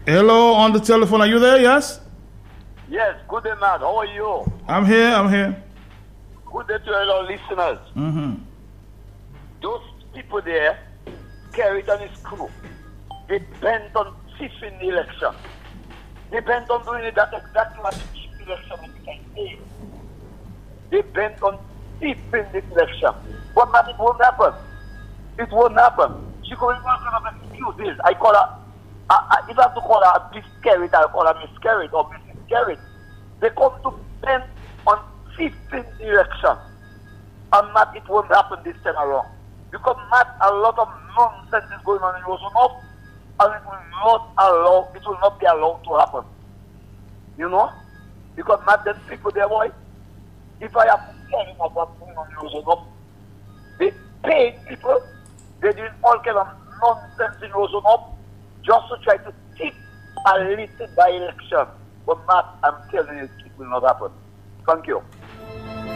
Hello, on the telephone. Are you there? Yes? Yes, good day, man. How are you? I'm here. Good day to all our listeners. Mm-hmm. Those people there, Kerry and his crew, they bent on fixing the election. They bent on doing it that exactly what the election is. They bent on fixing the election. But man, it won't happen. It won't happen. She going to have excuses. I call her, if I have to call her Miss Kerry, I call her Miss Kerry or Mrs. Kerry. They come to bend on fixing the election. And Matt, it won't happen this time around. Because Matt, a lot of nonsense is going on in Rosenhof, and it will not be allowed to happen. You know? Because Matt, them people there, boy, if I have to tell him about what's going on in Rosenhof, they pay people, they're doing all kind of nonsense in Rosenhof just to try to tip a little by election. But Matt, I'm telling you, it will not happen. Thank you.